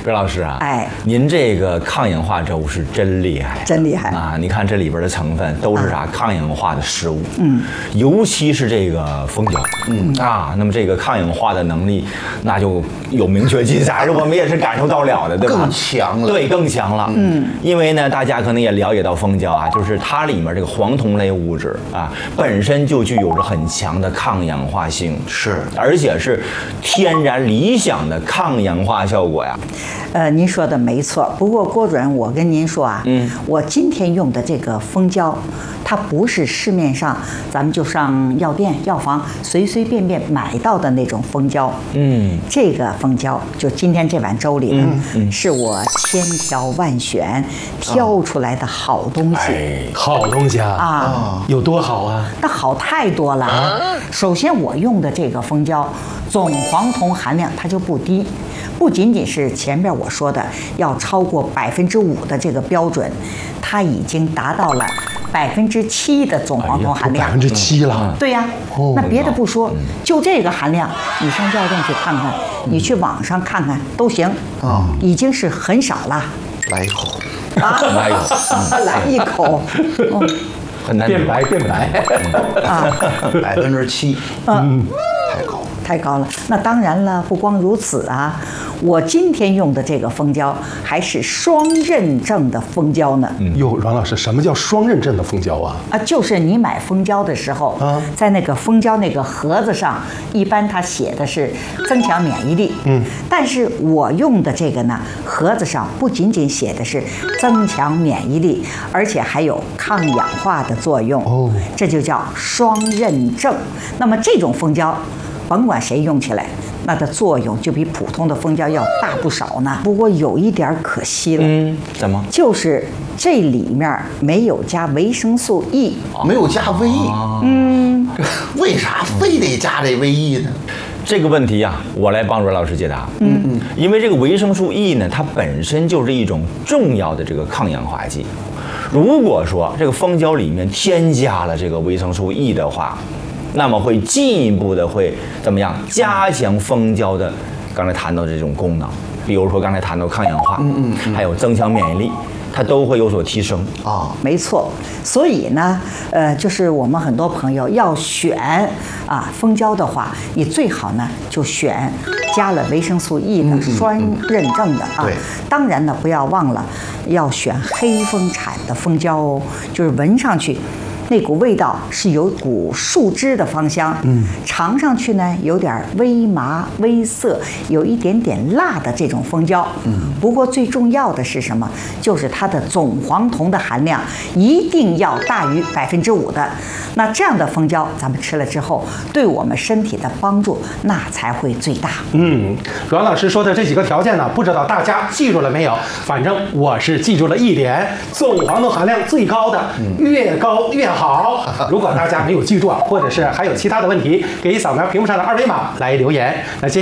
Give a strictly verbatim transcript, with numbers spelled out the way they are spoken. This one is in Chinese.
任老师啊， 哎， 您这个抗氧化粥是真厉害， 真厉害啊！你看这里边的成分都是啥？啊、抗氧化的食物，嗯，尤其是这个蜂胶，嗯啊，那么这个抗氧化的能力，那就有明确记载，我们也是感受到了的，对吧？ 更强了， 对，更强了，嗯，因为呢，大家可能也了解到蜂胶啊，就是它里面这个黄酮类物质啊，本身就具有着很强的抗氧化性， 是， 而且是天然理想的抗氧化效果呀。 呃，您说的没错。不过郭主任，我跟您说啊，嗯，我今天用的这个蜂胶，它不是市面上咱们就上药店、药房随随便便买到的那种蜂胶。嗯，这个蜂胶就今天这碗粥里的，嗯嗯、是我千挑万选挑出来的好东西。 哎，好东西啊！ 啊， 有多好啊？ 那好太多了。啊、首先，我用的这个蜂胶总黄酮含量它就不低。不仅仅是前面我说的要超过百分之五的这个标准，它已经达到了百分之七的总黄酮含量。 百分之七了。 对呀、哦，那别的不说，就这个含量，你上药店去看看，你去网上看看都行啊，已经是很少了。 来一口啊， 来一口， 来一口， 嗯，很难变白变白啊，百分之七，嗯，太高。 太高了。那当然了，不光如此啊，我今天用的这个蜂胶还是双认证的蜂胶呢。 哟、嗯，阮老师，什么叫双认证的蜂胶啊？ 啊，就是你买蜂胶的时候，啊、在那个蜂胶那个盒子上，一般它写的是增强免疫力。嗯，但是我用的这个呢，盒子上不仅仅写的是增强免疫力，而且还有抗氧化的作用。哦，这就叫双认证。那么这种蜂胶，甭管谁用起来，那的作用就比普通的蜂胶要大不少呢。不过有一点可惜了， 嗯，怎么？ 就是这里面没有加维生素 E， 没有加 V， 嗯，为啥非得加这 V E 呢？ 这个问题呀、啊，我来帮阮老师解答。嗯嗯，因为这个维生素 E 呢，它本身就是一种重要的这个抗氧化剂。如果说这个蜂胶里面添加了这个维生素 E 的话，那么会进一步的会怎么样？加强蜂胶的刚才谈到的这种功能，比如说刚才谈到抗氧化，嗯嗯，还有增强免疫力，它都会有所提升啊。没错，所以呢，呃，就是我们很多朋友要选啊蜂胶的话，你最好呢就选加了维生素 E 的双认证的啊。对，当然呢，不要忘了要选黑蜂产的蜂胶哦，就是闻上去那股味道是有股树枝的芳香，嗯，尝上去呢有点微麻微涩，有一点点辣的这种蜂胶，嗯，不过最重要的是什么？就是它的总黄酮的含量一定要大于百分之五的，那这样的蜂胶咱们吃了之后，对我们身体的帮助那才会最大。 嗯，阮老师说的这几个条件呢，不知道大家记住了没有？反正我是记住了一点，总黄酮含量最高的，越高越好。好，如果大家没有记住啊，或者是还有其他的问题，可以扫描屏幕上的二维码来留言。那接